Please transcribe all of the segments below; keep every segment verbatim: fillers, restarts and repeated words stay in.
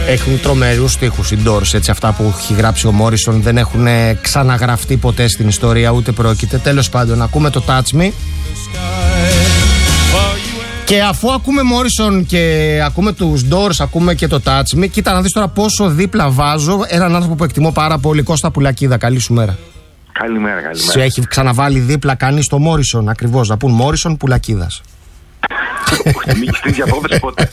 Έχουν τρομερούς στίχους οι Doors, έτσι, αυτά που έχει γράψει ο Μόρισον δεν έχουν ξαναγραφτεί ποτέ στην ιστορία, ούτε πρόκειται. Τέλος πάντων, ακούμε το Touch Me. Και αφού ακούμε Μόρισον και ακούμε τους Doors, ακούμε και το Touch Me, κοίτα να δεις τώρα πόσο δίπλα βάζω έναν άνθρωπο που εκτιμώ πάρα πολύ, Κώστα Πουλακίδα. Καλή σου μέρα. Καλημέρα, καλημέρα. Σε έχει ξαναβάλει δίπλα κανείς το Μόρισον, ακριβώς, να πούν Μόρισον Πουλακίδας. Μην κοιτήσεις για απόψε ποτέ.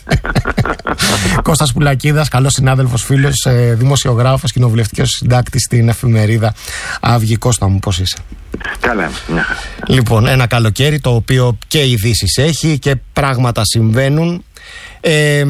Κώστας Πουλακίδας, καλός συνάδελφος, φίλος, δημοσιογράφος, κοινοβουλευτικός συντάκτης στην εφημερίδα Αυγή. Κώστα μου, πώς είσαι? Καλά, μια χαρά. Λοιπόν, ένα καλοκαίρι το οποίο και ειδήσεις έχει και πράγματα συμβαίνουν. Ε,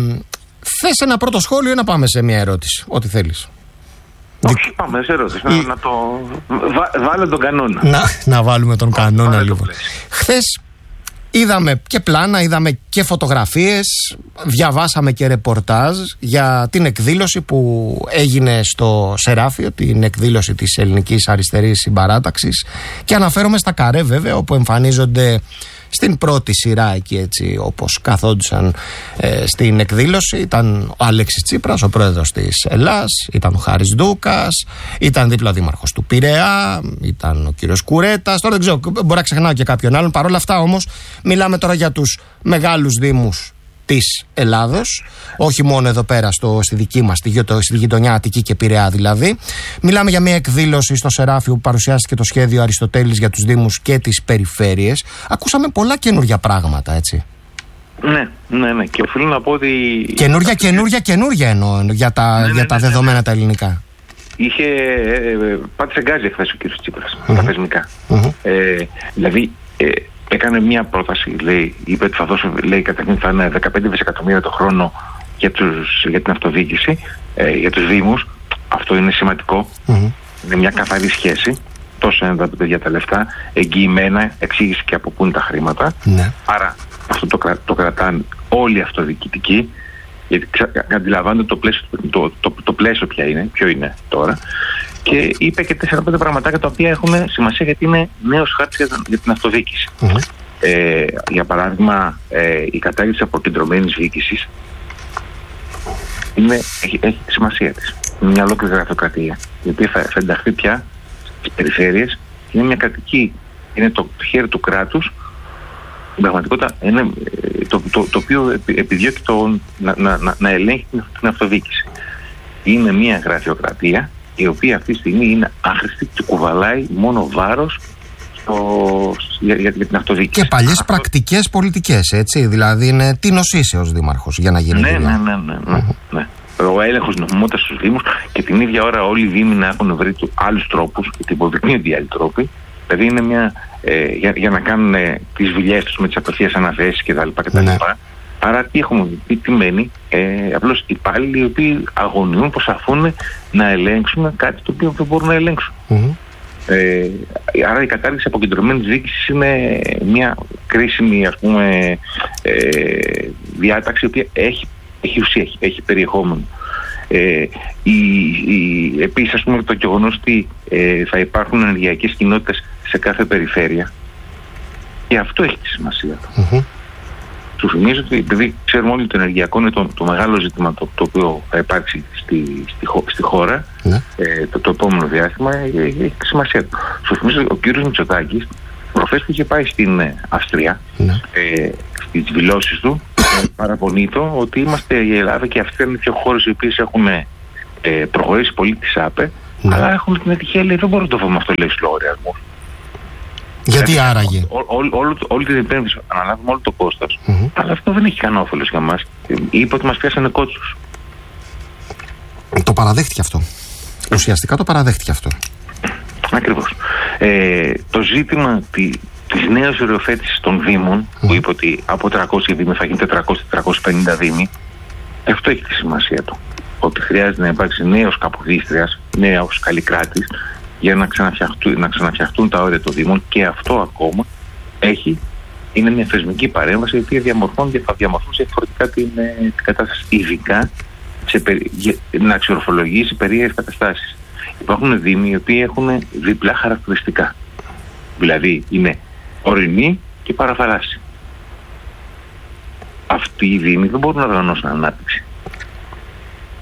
θες ένα πρώτο σχόλιο ή να πάμε σε μια ερώτηση? Ό,τι θέλεις. Όχι, πάμε σε ερώτηση. Να, να το... Βά, βάλε τον κανόνα. Να, να βάλουμε τον κανόνα, βάλε λοιπόν. Χθες είδαμε και πλάνα, είδαμε και φωτογραφίες, διαβάσαμε και ρεπορτάζ για την εκδήλωση που έγινε στο Σεράφιο, την εκδήλωση της Ελληνικής Αριστερής Συμπαράταξης, και αναφέρομαι στα καρέ βέβαια, όπου εμφανίζονται στην πρώτη σειρά εκεί, έτσι όπως καθόντουσαν ε, στην εκδήλωση, ήταν ο Αλέξης Τσίπρας, ο πρόεδρος της Ελλάς, ήταν ο Χάρης Ντούκας, ήταν δίπλα ο δήμαρχος του Πειραιά, ήταν ο κύριος Κουρέτας, τώρα δεν ξέρω, μπορεί να ξεχνάω και κάποιον άλλον. Παρ' όλα αυτά όμως μιλάμε τώρα για τους μεγάλους δήμους της Ελλάδος, όχι μόνο εδώ πέρα στο, στη δική μας, στη, στη γειτονιά Αττική και Πειραιά δηλαδή. Μιλάμε για μια εκδήλωση στο Σεράφιο που παρουσιάστηκε το σχέδιο Αριστοτέλης για τους δήμους και τις περιφέρειες. Ακούσαμε πολλά καινούργια πράγματα, έτσι. Ναι, ναι, ναι. Και οφείλω να πω ότι... Καινούργια, καινούργια, καινούργια εννοώ για τα, ναι, ναι, για τα ναι, δεδομένα ναι, ναι. τα ελληνικά. Είχε... Ε, πάτησε γκάζι εχθές ο κύριος Τσίπρας, mm-hmm. τα θεσμικά. Mm-hmm. Ε, δηλαδή... Ε, έκανε μια πρόταση, λέει, είπε ότι θα δώσει, λέει, καταρχήν θα είναι δεκαπέντε δισεκατομμύρια το χρόνο για, τους, για την αυτοδιοίκηση, ε, για τους δήμους. Αυτό είναι σημαντικό. Mm-hmm. Είναι μια καθαρή σχέση. Τόσο είναι τα παιδιά τα λεφτά, εγγυημένα, εξήγησε και από πού είναι τα χρήματα. Mm-hmm. Άρα αυτό το, κρα, το κρατάνε όλοι οι αυτοδιοικητικοί, γιατί αντιλαμβάνονται το πλαίσιο, το, το, το, το πλαίσιο ποια είναι, ποιο είναι τώρα. Και είπε και τέσσερα πέντε πραγματάκια τα οποία έχουν σημασία, γιατί είναι νέος χάρτης για, για την αυτοδιοίκηση. Mm-hmm. Ε, για παράδειγμα, ε, η κατάργηση της αποκεντρωμένης διοίκησης είναι, έχει, έχει τη σημασία της. Είναι μια ολόκληρη γραφειοκρατία, η οποία θα, θα ενταχθεί πια στις περιφέρειες. Είναι μια κρατική, είναι το, το χέρι του κράτους. Στην πραγματικότητα είναι το, το, το οποίο επιδιώκει το, να, να, να, να ελέγχει την αυτοδιοίκηση. Είναι μια γραφειοκρατία η οποία αυτή τη στιγμή είναι άχρηστη και κουβαλάει μόνο βάρος στο, για, για, για την αυτοδιοίκηση. Και παλιές Αυτό... πρακτικές πολιτικές, έτσι. Δηλαδή είναι τίνος είσαι ως δήμαρχος για να γίνει ναι, δουλειά. Ναι, ναι, ναι. ναι, mm-hmm. ναι. Ο έλεγχος νομιμότητας στους δήμους, και την ίδια ώρα όλοι οι δήμοι να έχουν βρει άλλους τρόπους, γιατί υποδεικνύονται οι άλλοι τρόποι. Δηλαδή είναι μια. Ε, για, για να κάνουν ε, τις δουλειές τους με τις απευθείας αναθέσεις κτλ. Ναι. Άρα τι έχουμε πει, τι μένει, ε, απλώς υπάλληλοι οι οποίοι αγωνιούν, προσπαθούν να ελέγξουν κάτι το οποίο δεν μπορούν να ελέγξουν. Mm-hmm. Ε, άρα η κατάργηση αποκεντρωμένης διοίκησης είναι μια κρίσιμη, ας πούμε, ε, διάταξη η οποία έχει, έχει ουσία, έχει, έχει περιεχόμενο. Ε, η, η, επίσης, ας πούμε, το γεγονός ότι ε, θα υπάρχουν ενεργειακές κοινότητες σε κάθε περιφέρεια, και αυτό έχει τη σημασία. Mm-hmm. Σου θυμίζω ότι, επειδή ξέρουμε όλοι ότι το ενεργειακό είναι το, το μεγάλο ζήτημα το, το οποίο θα υπάρξει στη, στη, στη χώρα mm. ε, το, το επόμενο διάστημα, ε, ε, έχει τη σημασία του. Σου θυμίζω ότι ο κύριος Μητσοτάκης προχθές που είχε πάει στην ε, Αυστρία, mm. ε, στις δηλώσεις του, ε, παραπονεί το ότι είμαστε η Ελλάδα και η Αυστρία είναι δύο χώρες οι οποίες έχουν ε, προχωρήσει πολύ τις ΑΠΕ, mm. αλλά έχουν την ατυχία, λέει, δεν μπορούμε να το βρούμε αυτό, λέει, στους λογαριασμούς. Γιατί δηλαδή, άραγε? Όλη την επένδυση, αναλάβουμε όλο το κόστος, mm-hmm. αλλά αυτό δεν έχει κανένα όφελος για μας. Είπε ότι μας πιάσανε κότσους. Το παραδέχτηκε αυτό. Ουσιαστικά το παραδέχτηκε αυτό. Ακριβώς. Ε, το ζήτημα τη, της νέας οριοθέτησης των δήμων, mm-hmm. που είπε ότι από τριακόσιοι δήμοι θα γίνει τετρακόσιοι με τετρακόσιοι πενήντα δήμοι, αυτό έχει τη σημασία του. Ότι χρειάζεται να υπάρξει νέος Καποδίστριας, νέος Καλλικράτης, για να ξαναφτιαχτούν, να ξαναφτιαχτούν τα όρια των Δήμων, και αυτό ακόμα έχει, είναι μια θεσμική παρέμβαση η οποία διαμορφώνει και θα διαμορφώσει διαφορετικά την, την κατάσταση, ειδικά σε περι, να αξιορθολογήσει περίεργες καταστάσεις. Υπάρχουν Δήμοι οι οποίοι έχουν διπλά χαρακτηριστικά. Δηλαδή είναι ορεινοί και παραθαλάσσιοι. Αυτοί οι Δήμοι δεν μπορούν να οργανώσουν ανάπτυξη.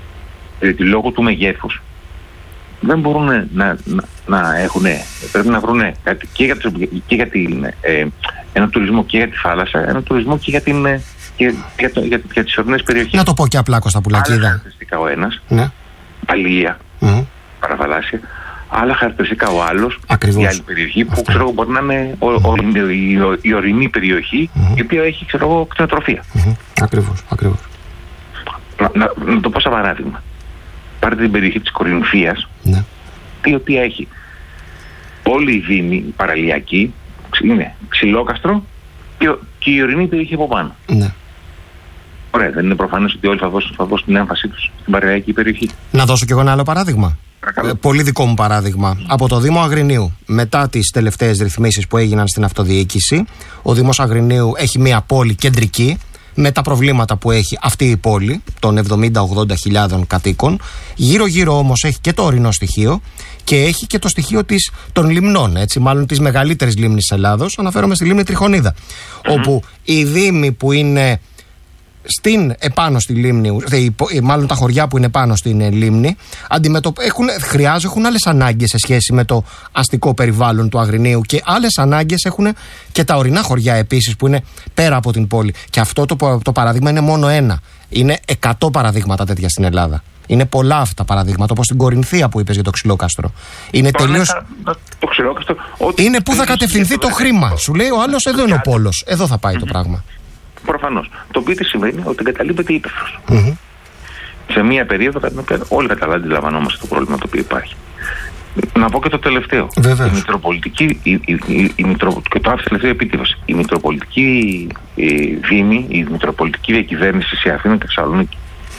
Γιατί λόγω του μεγέθους δεν μπορούν να, να, να έχουν, πρέπει να βρουν κάτι και για, και για την, ε, ένα τουρισμό και για τη θάλασσα, ένα τουρισμό και για, την, και για, το, για, για τις ορεινές περιοχές. Να το πω και απλά, Κώστα Πουλακίδα. Άλλα χαρακτηριστικά ο ένας, ναι. Αλία, mm-hmm. παραθαλάσσια, άλλα χαρακτηριστικά ο άλλος, η άλλη περιοχή που ξέρω, μπορεί να είναι ο, ο, η, η, η ορεινή περιοχή, mm-hmm. η οποία έχει ξέρω εγώ κτηνοτροφία. Mm-hmm. Ακριβώς, ακριβώς. Να, να, να το πω σαν παράδειγμα. Πάρετε την περιοχή της Κορινθίας, ναι. η οποία έχει όλη η δήμη, η παραλιακή, είναι Ξυλόκαστρο και, και η ορεινή περιοχή από πάνω. Ναι. Ωραία, δεν είναι προφανές ότι όλοι θα δώσουν, θα δώσουν την έμφασή τους στην παραλιακή περιοχή. Να δώσω κι εγώ ένα άλλο παράδειγμα. Ε, πολύ δικό μου παράδειγμα. Mm. Από το Δήμο Αγρινίου, μετά τις τελευταίες ρυθμίσεις που έγιναν στην αυτοδιοίκηση, ο Δήμος Αγρινίου έχει μια πόλη κεντρική, με τα προβλήματα που έχει αυτή η πόλη των εβδομήντα με ογδόντα χιλιάδων κατοίκων. Γύρω-γύρω όμως έχει και το ορεινό στοιχείο και έχει και το στοιχείο της, των λιμνών, έτσι, μάλλον της μεγαλύτερης λίμνης της Ελλάδος. Αναφέρομαι στη λίμνη Τριχονίδα, mm-hmm. όπου οι δήμοι που είναι στην, επάνω στη λίμνη, μάλλον τα χωριά που είναι πάνω στην λίμνη, έχουν, χρειάζονται, έχουν άλλες ανάγκες σε σχέση με το αστικό περιβάλλον του Αγρινίου και άλλες ανάγκες έχουν και τα ορεινά χωριά επίσης που είναι πέρα από την πόλη. Και αυτό το, το παράδειγμα είναι μόνο ένα. Είναι εκατό παραδείγματα τέτοια στην Ελλάδα. Είναι πολλά αυτά τα παραδείγματα, όπως στην Κορινθία που είπες για το Ξυλόκαστρο. Είναι τελείως. Το Ξυλόκαστρο. Είναι πού θα κατευθυνθεί το χρήμα. Σου λέει ο άλλος, εδώ είναι ο πόλος. Εδώ θα πάει το πράγμα. Προφανώς. Το οποίο τι σημαίνει ότι εγκαταλείπεται ύπαιθρος. Mm-hmm. Σε μία περίοδο κατά την οποία όλοι αντιλαμβανόμαστε το πρόβλημα το οποίο υπάρχει. Να πω και το τελευταίο. Βεβαίως. Η Μητροπολιτική, η, η, η, η Μητρο, και το άφησε τελευταίο επίτηβος. Η Μητροπολιτική η Δήμη, η Μητροπολιτική Διακυβέρνηση σε Αθήνα και Θεσσαλονίκη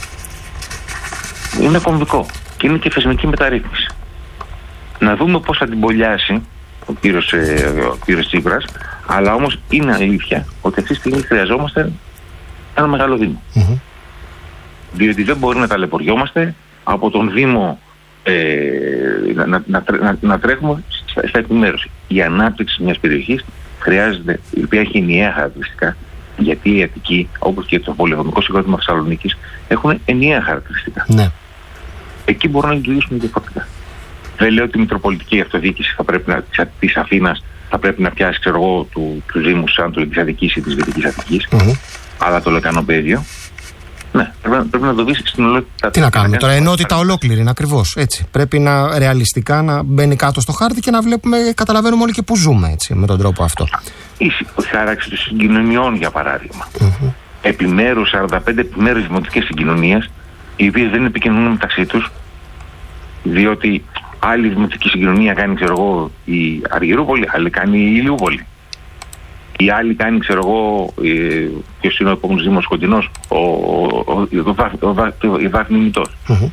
είναι κομβικό και είναι και θεσμική μεταρρύθμιση. Να δούμε πώς θα την μπολιάσει ο κύριος, ο κύριος Τσίπρας, αλλά όμως είναι αλήθεια ότι αυτή τη στιγμή χρειαζόμαστε ένα μεγάλο Δήμο. Mm-hmm. Διότι δεν μπορεί να ταλαιπωριόμαστε από τον Δήμο ε, να, να, να, να, να τρέχουμε στα, στα επιμέρωση. Η ανάπτυξη μιας περιοχής χρειάζεται, η οποία έχει ενιαία χαρακτηριστικά, γιατί η Αττική, όπως και το πολεοδομικό συγκρότημα Θεσσαλονίκης, έχουν ενιαία χαρακτηριστικά. Ναι. Εκεί μπορούν να λειτουργήσουν διαφορετικά. Δεν λέω ότι η Μητροπολιτική Αυτοδιοίκηση θα πρέπει να, της Αθήνας θα πρέπει να πιάσει, ξέρω εγώ, του, του Δήμου σαν του της Αττικής ή της Βυτικής Αττικής, mm-hmm. αλλά το λεκανοπέδιο, ναι, πρέπει, πρέπει να το δεις στην ολότητα. Τι να κάνουμε τώρα, ενότητα ολόκληρη είναι ακριβώς έτσι. Πρέπει να ρεαλιστικά να μπαίνει κάτω στο χάρτη και να βλέπουμε, καταλαβαίνουμε όλοι και πού ζούμε, έτσι, με τον τρόπο αυτό. Η χάραξη των συγκοινωνιών, για παράδειγμα. Mm-hmm. Επιμέρους, σαράντα πέντε επιμέρους δημοτικές συγκοινωνίες, οι οποίες δεν επικοινωνούν μεταξύ τους, διότι άλλη δημοτική συγκοινωνία κάνει, ξέρω εγώ, η Αργυρούπολη, άλλη κάνει η Ηλιούπολη. Η άλλη κάνει, ξέρω εγώ, ε, ποιος είναι ο επόμενος Δήμος Κοντινός, ο, ο, ο, ο, ο, η Δάφνη Μητός. Mm-hmm.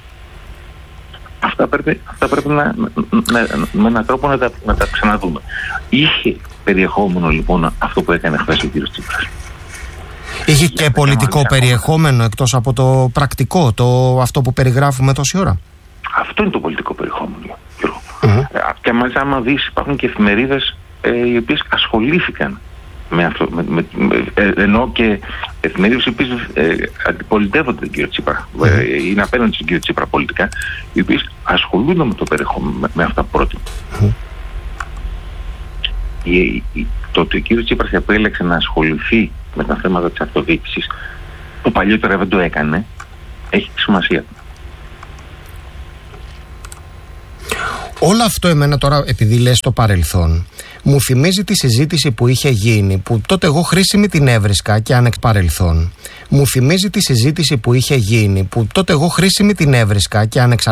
Αυτά πρέπει, αυτά πρέπει να, να, να, με έναν τρόπο να τα, να τα ξαναδούμε. Είχε περιεχόμενο λοιπόν αυτό που έκανε χθες ο κ. Τσίπρας. Είχε και πολιτικό περιεχόμενο εκτός από το πρακτικό, το, αυτό που περιγράφουμε τόση ώρα. Αυτό είναι το πολιτικό περιεχόμενο, Γιώργο. Mm-hmm. Ε, και μάλιστα άμα δεις, υπάρχουν και εφημερίδες ε, οι οποίες ασχολήθηκαν με αυτό, με, με, με, ε, ενώ και εφημερίδες οι οποίες ε, αντιπολιτεύονται τον κύριο Τσίπρα, mm-hmm. ε, είναι απέναντι στον κύριο Τσίπρα πολιτικά, οι οποίες ασχολούνται με το περιεχόμενο, με, με αυτά πρότυπα. Mm-hmm. Η, η, το ότι ο κύριος Τσίπρας επέλεξε να ασχοληθεί με τα θέματα της αυτοδιοίκησης, που παλιότερα δεν το έκανε, έχει τη σημασία του. Όλο αυτό εμένα τώρα, επειδή λες το παρελθόν, μου θυμίζει τη συζήτηση που είχε γίνει, που τότε εγώ χρήσιμη την έβρισκα και άνεξ παρελθόν. Μου θυμίζει τη συζήτηση που είχε γίνει, που τότε εγώ χρήσιμη την έβρισκα και άνεξα